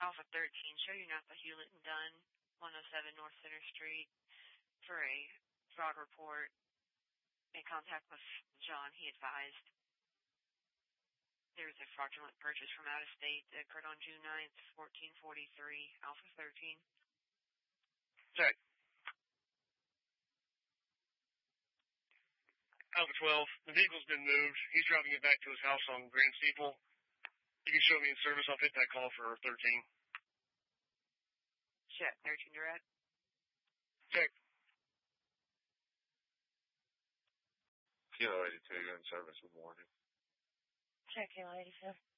Alpha 13, show you're not the Hewlett and Dunn, 107 North Center Street, for a fraud report. In contact with John, he advised there was a fraudulent purchase from out of state that occurred on June 9th, 1443, Alpha 13. Check. Alpha 12, the vehicle's been moved. He's driving it back to his house on Grand Steeple. You can show me in service. I'll hit that call for 13. Check. 13 direct. Check. Kilo 82, you're in service with warning. Check, Kilo 82.